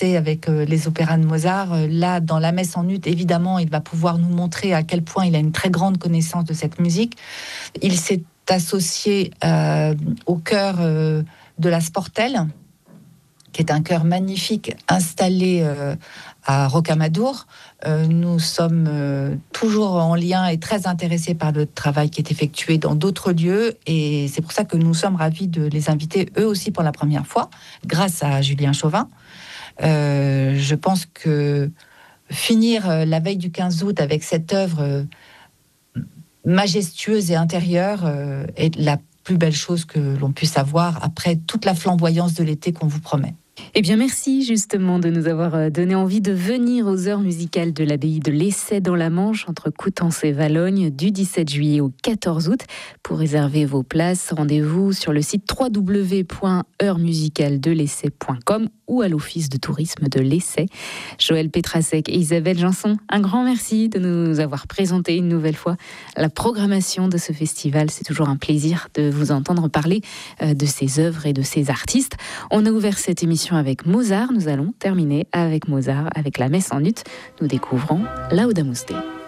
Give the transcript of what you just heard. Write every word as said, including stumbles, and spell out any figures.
avec euh, les opéras de Mozart. Euh, là, dans la messe en ut, évidemment, il va pouvoir nous montrer à quel point il a une très grande connaissance de cette musique. Il s'est associé euh, au chœur euh, de la Sportelle, qui est un chœur magnifique installé euh, à Rocamadour. Euh, nous sommes euh, toujours en lien et très intéressés par le travail qui est effectué dans d'autres lieux, et c'est pour ça que nous sommes ravis de les inviter eux aussi pour la première fois, grâce à Julien Chauvin. Euh, je pense que finir euh, la veille du quinze août avec cette œuvre euh, majestueuse et intérieure euh, est la plus belle chose que l'on puisse avoir après toute la flamboyance de l'été qu'on vous promet. Eh bien, merci justement de nous avoir donné envie de venir aux heures musicales de l'abbaye de Lessay dans la Manche, entre Coutances et Valognes, du dix-sept juillet au quatorze août. Pour réserver vos places, rendez-vous sur le site w w w point heures musicales de lessay point com ou à l'office de tourisme de Lessay. Joël Pétrasek et Isabelle Janson, un grand merci de nous avoir présenté une nouvelle fois la programmation de ce festival. C'est toujours un plaisir de vous entendre parler de ces œuvres et de ces artistes. On a ouvert cette émission avec Mozart. Nous allons terminer avec Mozart, avec la messe en ut. Nous découvrons Laudamus Dei.